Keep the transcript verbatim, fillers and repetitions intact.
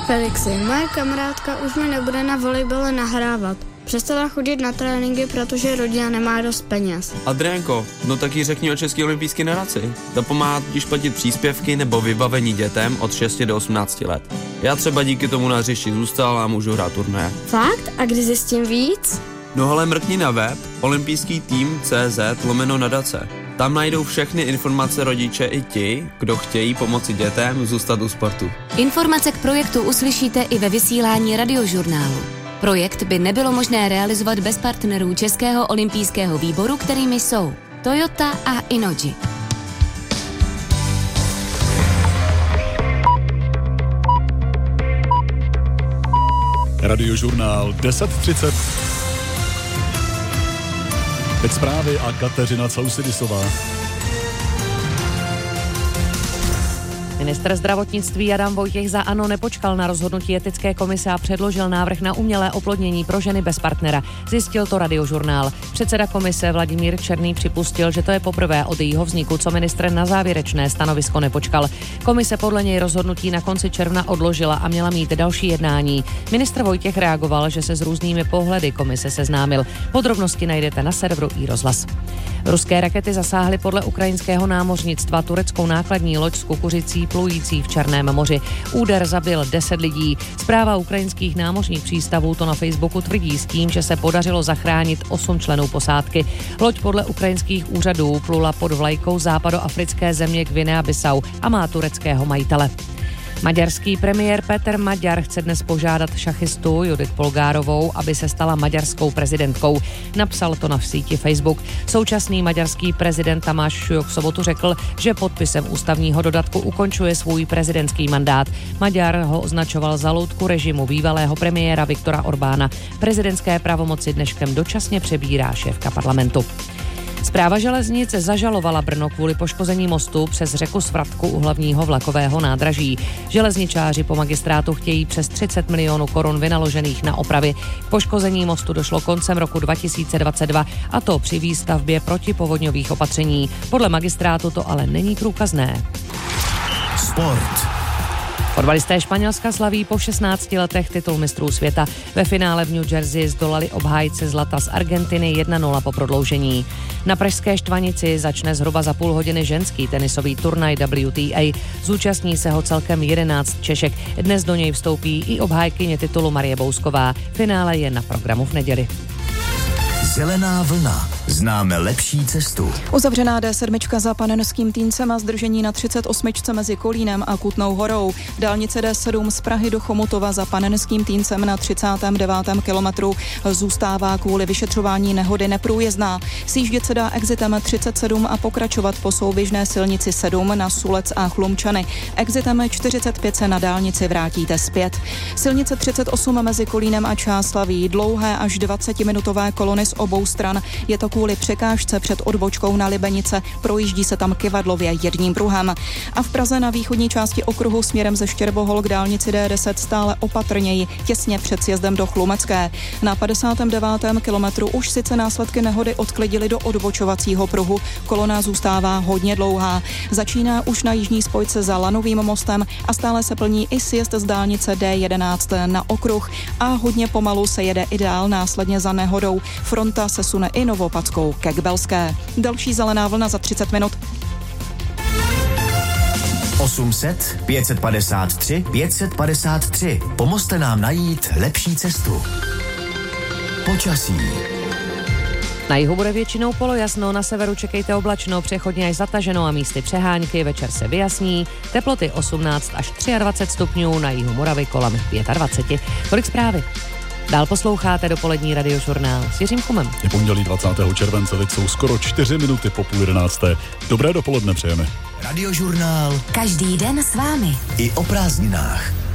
Felixi, moje kamarádka už mi nebude na volejbale nahrávat. Přestala chodit na tréninky, protože rodina nemá dost peněz. Adriánko, no tak jí řekni o České olympijské nadaci. Ta pomáhá totiž platit příspěvky nebo vybavení dětem od šesti do osmnácti let. Já třeba díky tomu na hřišti zůstal a můžu hrát turnaje. Fakt? A kdy zjistím víc? No ale mrkni na web olympijský tým tečka cé zet lomeno nadace. Tam najdou všechny informace rodiče i ti, kdo chtějí pomoci dětem zůstat u sportu. Informace k projektu uslyšíte i ve vysílání Radiožurnálu. Projekt by nebylo možné realizovat bez partnerů Českého olympijského výboru, kterými jsou Toyota a Innogy. Radiožurnál deset třicet. Teď zprávy a Kateřina Causidisová. Ministr zdravotnictví Adam Vojtěch za ANO nepočkal na rozhodnutí etické komise a předložil návrh na umělé oplodnění pro ženy bez partnera. Zjistil to Radiožurnál. Předseda komise Vladimír Černý připustil, že to je poprvé od jejího vzniku, co ministr na závěrečné stanovisko nepočkal. Komise podle něj rozhodnutí na konci června odložila a měla mít další jednání. Ministr Vojtěch reagoval, že se s různými pohledy komise seznámil. Podrobnosti najdete na serveru iRozhlas. Ruské rakety zasáhly podle ukrajinského námořnictva tureckou nákladní loď s kukuřicí plující v Černém moři. Úder zabil deset lidí. Zpráva ukrajinských námořních přístavů to na Facebooku tvrdí s tím, že se podařilo zachránit osm členů posádky. Loď podle ukrajinských úřadů plula pod vlajkou západoafrické země Guinea-Bissau a má tureckého majitele. Maďarský premiér Petr Maďar chce dnes požádat šachistu Judith Polgárovou, aby se stala maďarskou prezidentkou. Napsal to na síti Facebook. Současný maďarský prezident Tamáš Šujok v sobotu řekl, že podpisem ústavního dodatku ukončuje svůj prezidentský mandát. Maďar ho označoval za loutku režimu bývalého premiéra Viktora Orbána. Prezidentské pravomoci dneškem dočasně přebírá šéfka parlamentu. Správa železnic zažalovala Brno kvůli poškození mostu přes řeku Svratku u hlavního vlakového nádraží. Železničáři po magistrátu chtějí přes třicet milionů korun vynaložených na opravy. K poškození mostu došlo koncem roku dva tisíce dvacet dva, a to při výstavbě protipovodňových opatření. Podle magistrátu to ale není průkazné. Sport. Fotbalisté Španělska slaví po šestnácti letech titul mistrů světa. Ve finále v New Jersey zdolali obhájce zlata z Argentiny jedna nula po prodloužení. Na pražské Štvanici začne zhruba za půl hodiny ženský tenisový turnaj W T A. Zúčastní se ho celkem jedenáct Češek. Dnes do něj vstoupí i obhájkyně titulu Marie Bousková. Finále je na programu v neděli. Zelená vlna. Známe lepší cestu. Uzavřená D sedm za Panenským Týncem a zdržení na třicet osm mezi Kolínem a Kutnou Horou. Dálnice D sedm z Prahy do Chomutova za Panenským Týncem na třicátém devátém kilometru zůstává kvůli vyšetřování nehody neprůjezdná. Sjíždět se dá exitem třicet sedm a pokračovat po souběžné silnici sedm na Sulec a Chlumčany. Exitem čtyřicet pět se na dálnici vrátíte zpět. Silnice třicet osm mezi Kolínem a Čáslaví. Dlouhé až dvacetiminutové kolony z obou stran. Je to kvůli překážce před odbočkou na Libenice, projíždí se tam kyvadlově jedním pruhem. A v Praze na východní části okruhu směrem ze Štěrbohol k dálnici D deset stále opatrněji, těsně před sjezdem do Chlumecké. Na padesátém devátém kilometru už sice následky nehody odklidily do odbočovacího pruhu, kolona zůstává hodně dlouhá. Začíná už na jižní spojce za Lanovým mostem a stále se plní i sjezd z dálnice D jedenáct na okruh a hodně pomalu se jede i dál následně za nehodou. Fronta se sune i Novopadskou ke Kbelské. Další zelená vlna za třicet minut. osm set, pět set padesát tři, pět set padesát tři. Pomozte nám najít lepší cestu. Počasí. Na jihu bude většinou polojasno, na severu čekejte oblačno, přechodně až zataženo a místy přehánky, večer se vyjasní, teploty osmnáct až dvacet tři stupňů, na jihu Moravy kolem dvacet pět. Tolik zprávy. Dál posloucháte dopolední Radiožurnál s Jiřím Chumem. Je pondělí dvacátého července, teď jsou skoro čtyři minuty po půl jedenácté. Dobré dopoledne přejeme. Radiožurnál. Každý den s vámi. I o prázdninách.